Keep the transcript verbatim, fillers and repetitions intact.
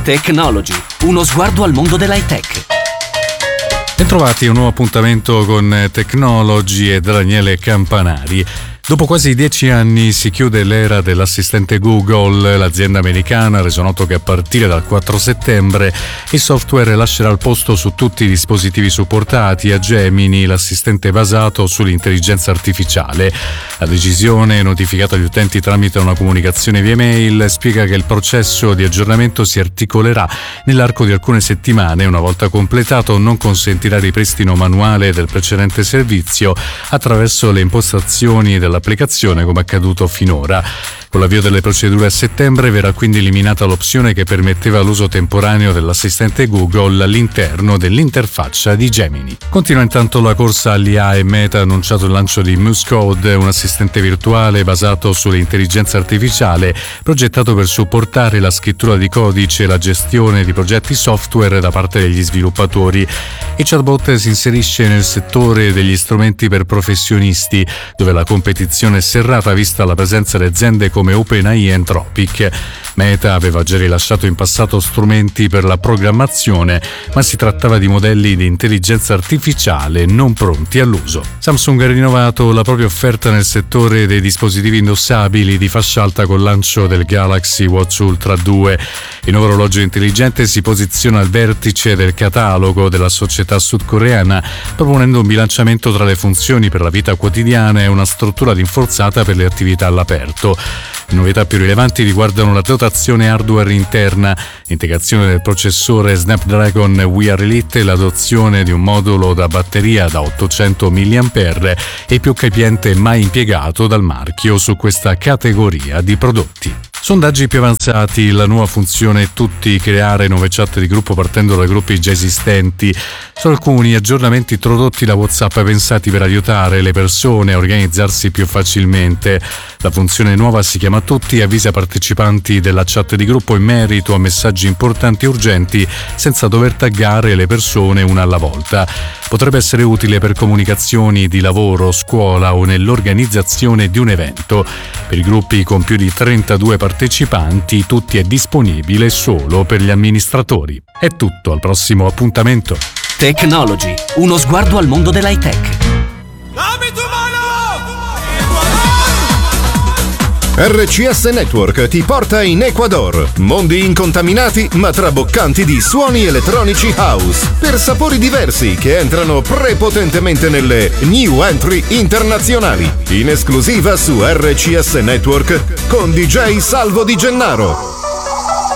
Technology, uno sguardo al mondo dell'high-tech. Bentrovati a un nuovo appuntamento con Technology e Daniele Campanari. Dopo quasi dieci anni si chiude l'era dell'assistente Google. L'azienda americana ha reso noto che a partire dal quattro settembre il software lascerà il posto su tutti i dispositivi supportati a Gemini, l'assistente basato sull'intelligenza artificiale. La decisione, notificata agli utenti tramite una comunicazione via mail, spiega che il processo di aggiornamento si articolerà nell'arco di alcune settimane. Una volta completato, non consentirà il ripristino manuale del precedente servizio attraverso le impostazioni della applicazione come accaduto finora. Con l'avvio delle procedure a settembre verrà quindi eliminata l'opzione che permetteva l'uso temporaneo dell'assistente Google all'interno dell'interfaccia di Gemini. Continua intanto la corsa all'I A e Meta ha annunciato il lancio di Muscode, un assistente virtuale basato sull'intelligenza artificiale progettato per supportare la scrittura di codice e la gestione di progetti software da parte degli sviluppatori. Il chatbot si inserisce nel settore degli strumenti per professionisti, dove la competizione è serrata vista la presenza di aziende come OpenAI e Anthropic. Meta aveva già rilasciato in passato strumenti per la programmazione, ma si trattava di modelli di intelligenza artificiale non pronti all'uso. Samsung ha rinnovato la propria offerta nel settore dei dispositivi indossabili di fascia alta col lancio del Galaxy Watch Ultra due. Il nuovo orologio intelligente si posiziona al vertice del catalogo della società sudcoreana, proponendo un bilanciamento tra le funzioni per la vita quotidiana e una struttura rinforzata per le attività all'aperto. Le novità più rilevanti riguardano la dotazione hardware interna, l'integrazione del processore Snapdragon Wear Elite e l'adozione di un modulo da batteria da ottocento milliampere, il più capiente mai impiegato dal marchio su questa categoria di prodotti. Sondaggi più avanzati, la nuova funzione tutti creare nuove chat di gruppo partendo da gruppi già esistenti. Sono alcuni aggiornamenti introdotti da WhatsApp pensati per aiutare le persone a organizzarsi più facilmente. La funzione nuova si chiama Tutti e avvisa partecipanti della chat di gruppo in merito a messaggi importanti e urgenti senza dover taggare le persone una alla volta. Potrebbe essere utile per comunicazioni di lavoro, scuola o nell'organizzazione di un evento. Per i gruppi con più di trentadue partecipanti, Tutti è disponibile solo per gli amministratori. È tutto, al prossimo appuntamento. Technology, uno sguardo al mondo dell'high-tech. R C S Network ti porta in Ecuador. Mondi incontaminati ma traboccanti di suoni elettronici house per sapori diversi che entrano prepotentemente nelle new entry internazionali. In esclusiva su R C S Network con D J Salvo Di Gennaro.